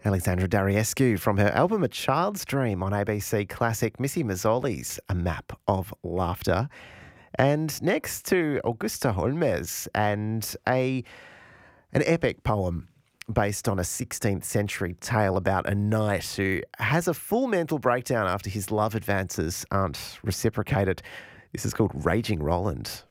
Alexandra Dariescu from her album A Child's Dream on ABC Classic, Missy Mazzoli's A Map of Laughter. And next to Augusta Holmes and an epic poem based on a 16th century tale about a knight who has a full mental breakdown after his love advances aren't reciprocated. This is called Raging Roland.